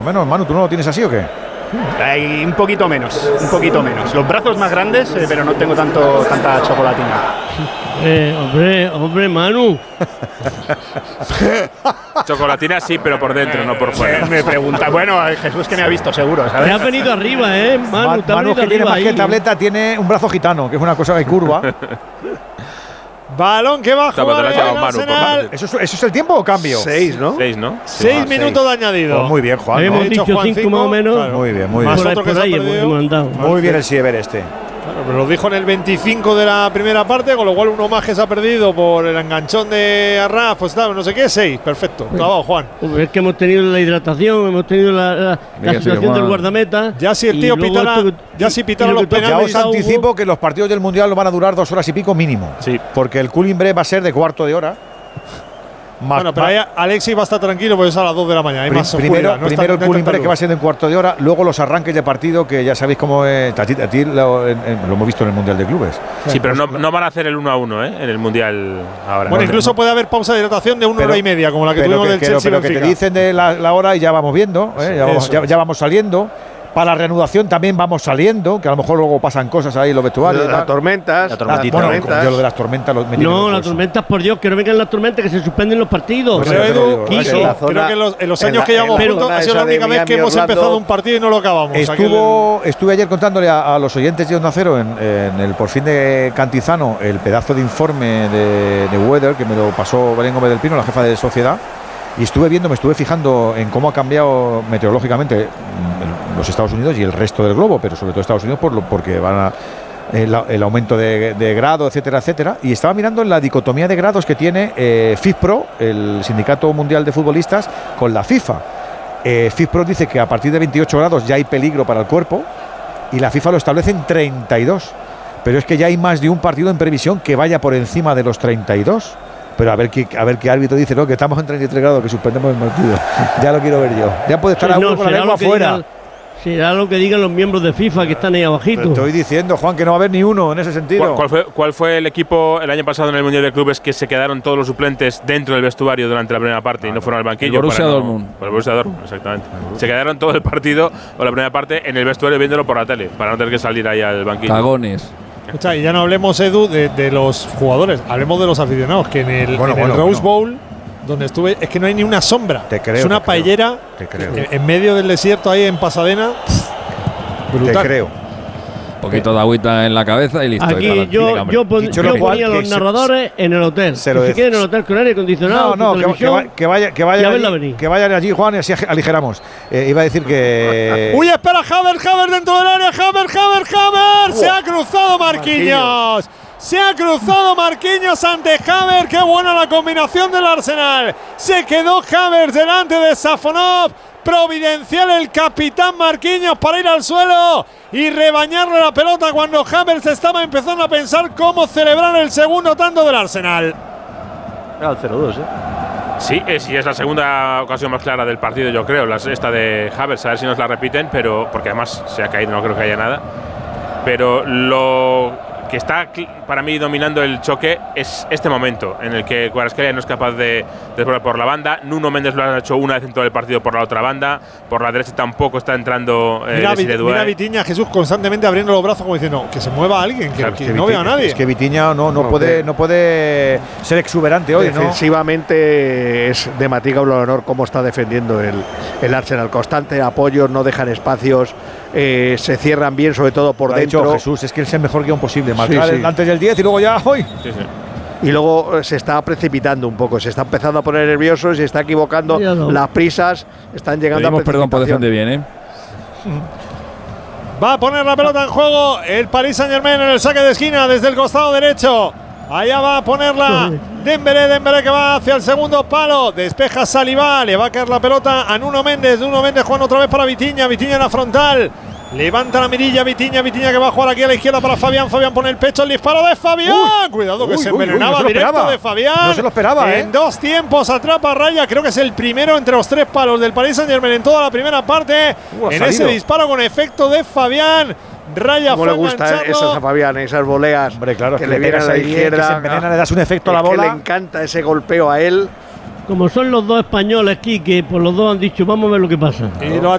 Bueno, Manu, ¿tú no lo tienes así o qué? Un poquito menos. Los brazos más grandes, pero no tengo tanta chocolatina. Hombre, Manu. Chocolatina sí, pero por dentro, no por fuera. Me pregunta, bueno, Jesús que me ha visto seguro, ¿sabes? Te has venido arriba, Manu. Manu, que tiene más que tableta, tiene un brazo gitano, que es una cosa de curva. Balón que va a jugar el Arsenal. ¿Eso es el tiempo o cambio? 6, ¿no? 6, ¿no? 6 minutos de añadido. Pues muy bien, Juan. Habíamos dicho 5 más o menos. Claro. Muy bien. Más otro que se ha perdido. Muy bien el Siever este. Claro, pero lo dijo en el 25 de la primera parte, con lo cual uno más que se ha perdido por el enganchón de Arraf, pues no sé qué, 6. Perfecto. Clavado, Juan. Es que hemos tenido la hidratación, hemos tenido la situación del guardameta. Ya si el tío pitara los penales. Ya os anticipo que los partidos del Mundial lo van a durar 2 horas y pico mínimo. Sí. Porque el cooling break va a ser de cuarto de hora. Bueno, pero ahí Alexis va a estar tranquilo porque es a las 2 de la mañana. Hay más primero el cooling break que va a ser de un cuarto de hora, luego los arranques de partido que ya sabéis cómo es. A ti lo hemos visto en el Mundial de Clubes. Sí, pero no van a hacer el 1-1 en el Mundial ahora. Bueno, incluso puede haber pausa de hidratación de 1 hora y media, como la que tuvimos del Chelsea. Pero que te dicen de la hora y ya vamos viendo, ya vamos saliendo. Para la reanudación también vamos saliendo, que a lo mejor luego pasan cosas ahí en los vestuarios. Las tormentas. Bueno, yo lo de las tormentas lo no, las tormentas, por Dios, que no vengan las tormentas, que se suspenden los partidos. Pero Edu, creo que en los años que llevamos juntos ha sido la única vez que hemos empezado un partido y no lo acabamos. Estuve ayer contándole a los oyentes de Onda Cero en el por fin de Cantizano el pedazo de informe de Weather que me lo pasó Belén Gómez del Pino, la jefa de Sociedad. Y me estuve fijando en cómo ha cambiado meteorológicamente los Estados Unidos y el resto del globo, pero sobre todo Estados Unidos porque van el aumento de grado, etcétera, etcétera. Y estaba mirando en la dicotomía de grados que tiene FIFPro, el Sindicato Mundial de Futbolistas, con la FIFA. FIFPro dice que a partir de 28 grados ya hay peligro para el cuerpo y la FIFA lo establece en 32. Pero es que ya hay más de un partido en previsión que vaya por encima de los 32. Pero a ver qué árbitro dice, no, que estamos en 33 grados, que suspendemos el partido. Ya lo quiero ver yo. Ya puede estar alguno con la lengua afuera. Será lo que digan los miembros de FIFA que están ahí abajito. Pero estoy diciendo, Juan, que no va a haber ni uno en ese sentido. ¿Cuál fue el equipo el año pasado en el Mundial de Clubes que se quedaron todos los suplentes dentro del vestuario durante la primera parte y no fueron al banquillo? El Borussia Dortmund. El Borussia Dortmund, exactamente. Se quedaron todo el partido o la primera parte en el vestuario viéndolo por la tele, para no tener que salir ahí al banquillo. Cagones. Escucha, y ya no hablemos, Edu, de los jugadores, hablemos de los aficionados, que en el Rose Bowl, donde estuve, es que no hay ni una sombra. Es una paellera en medio del desierto ahí en Pasadena. Brutal. Te creo. Un poquito de agüita en la cabeza y listo. Aquí yo ponía a los narradores en el hotel. Si quieren en el hotel con aire acondicionado. Que vayan allí, Juan, y así aligeramos. Iba a decir que. ¡Uy, espera! Havertz dentro del área. Havertz. Se ha cruzado Marquinhos. Se ha cruzado Marquinhos ante Havertz. ¡Qué buena la combinación del Arsenal! Se quedó Havertz delante de Safonov. Providencial el capitán Marquinhos para ir al suelo y rebañarle la pelota cuando Havertz estaba empezando a pensar cómo celebrar el segundo tanto del Arsenal. Era el 0-2, Sí, es la segunda ocasión más clara del partido, yo creo. Esta de Havertz, a ver si nos la repiten, pero porque además se ha caído, no creo que haya nada. Pero lo que está para mí dominando el choque es este momento en el que Kvaratskhelia no es capaz de por la banda. Nuno Méndez lo ha hecho una vez en todo el partido por la otra banda. Por la derecha tampoco está entrando. Mira Vitinha, Jesús, constantemente abriendo los brazos como diciendo que se mueva alguien, que no vea a nadie. Es que Vitinha no puede ser exuberante hoy. Defensivamente es de Matica un honor cómo está defendiendo el Arsenal. Constante apoyo, no dejan espacios. Se cierran bien, sobre todo por dentro. Dicho Jesús, es que es el mejor guión posible. Marcar antes del 10 y luego ya hoy. Y luego se está precipitando un poco, se está empezando a poner nervioso, se está equivocando, las prisas están llegando a perdón por defender bien, Va a poner la pelota en juego el Paris Saint-Germain en el saque de esquina desde el costado derecho. Allá va a ponerla Dembélé que va hacia el segundo palo. Despeja Saliba, le va a caer la pelota a Nuno Méndez. Nuno Méndez jugando otra vez para Vitinha en la frontal. Levanta la mirilla Vitinha que va a jugar aquí a la izquierda para Fabián. Fabián pone el pecho, el disparo de Fabián. Cuidado que se envenenaba directo de Fabián. No se lo esperaba, En 2 tiempos atrapa a Raya. Creo que es el primero entre los 3 palos del Paris Saint-Germain en toda la primera parte. En ese disparo con efecto de Fabián. Raya ¿Cómo le gustan esas a Fabián, esas voleas? Hombre, claro, que le vienen a la izquierda. Que se envenena, le das un efecto a la bola. Que le encanta ese golpeo a él. Como son los dos españoles aquí, que por los dos han dicho, vamos a ver lo que pasa. Y lo